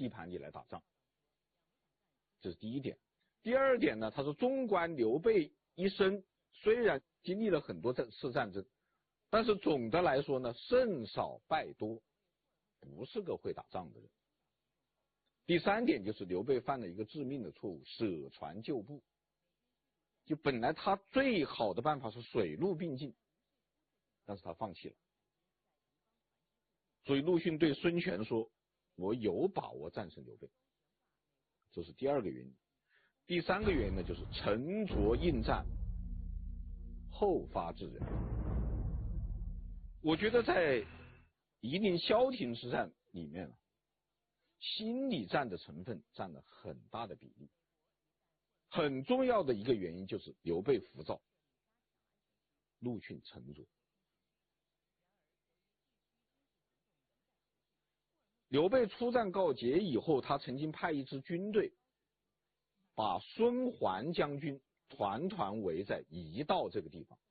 地盘里来打仗，这是第一点。第二点呢，他说纵观刘备一生，虽然经历了很多次战争，但是总的来说呢，胜少败多，不是个会打仗的人。第三点就是刘备犯了一个致命的错误，舍船就步。就本来他最好的办法是水陆并进，但是他放弃了。所以陆逊对孙权说，我有把握战胜刘备，这是第二个原因。第三个原因呢，就是沉着应战，后发制人。我觉得在夷陵萧亭之战里面，心理战的成分占了很大的比例。很重要的一个原因就是刘备浮躁，陆逊沉着。刘备出战告捷以后，他曾经派一支军队把孙桓将军团团围在一道这个地方。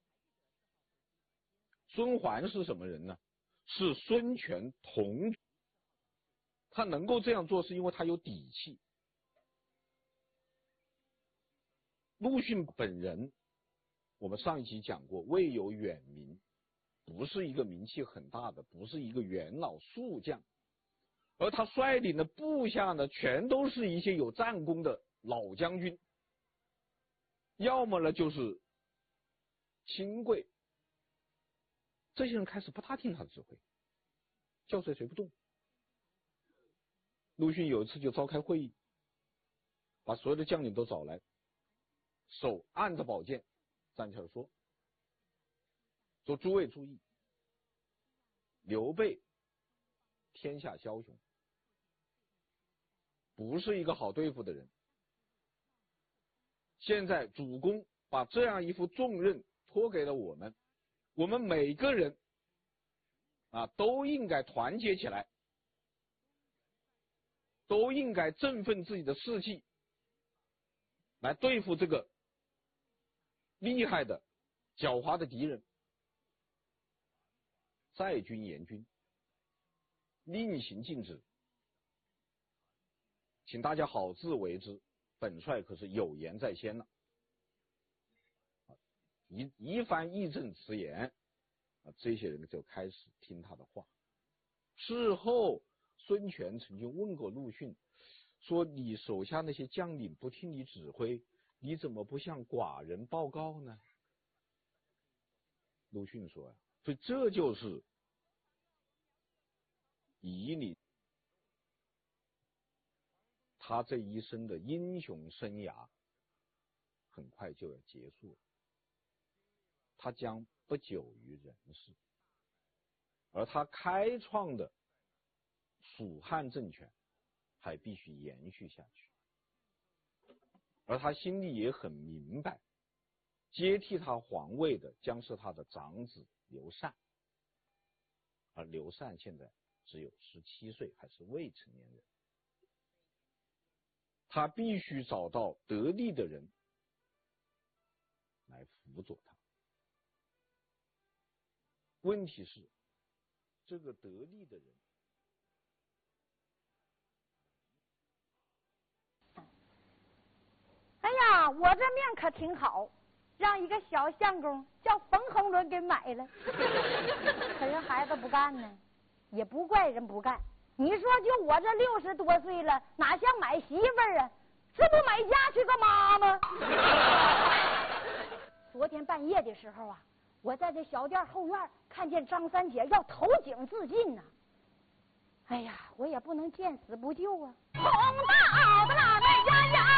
孙桓是什么人呢？是孙权同，他能够这样做是因为他有底气。陆逊本人，我们上一集讲过，未有远名，不是一个名气很大的，不是一个元老宿将，而他率领的部下呢，全都是一些有战功的老将军，要么呢就是亲贵，这些人开始不大听他的指挥，叫谁谁不动。陆逊有一次就召开会议，把所有的将领都找来，手按着宝剑站起来说诸位注意，刘备天下枭雄，不是一个好对付的人。现在主公把这样一副重任托给了我们，我们每个人都应该团结起来，都应该振奋自己的士气，来对付这个厉害的狡猾的敌人。在军严军，令行禁止，请大家好自为之，本帅可是有言在先了。一番义正辞严，这些人就开始听他的话。事后孙权曾经问过陆逊，说你手下那些将领不听你指挥，你怎么不向寡人报告呢？陆逊说所以这就是夷陵他这一生的英雄生涯很快就要结束了，他将不久于人世，而他开创的蜀汉政权还必须延续下去。而他心里也很明白，接替他皇位的将是他的长子刘禅，而刘禅现在只有17岁，还是未成年人。他必须找到得力的人来辅佐他。问题是，这个得力的人哎呀，我这命可挺好，让一个小相公叫冯红伦给买了。可人孩子不干呢，也不怪人不干。你说就我这60多岁了，哪像买媳妇儿啊？这不买家去个妈吗？昨天半夜的时候啊，我在这小店后院看见张三姐要投井自尽呢。哎呀，我也不能见死不救啊！红道的那呀呀！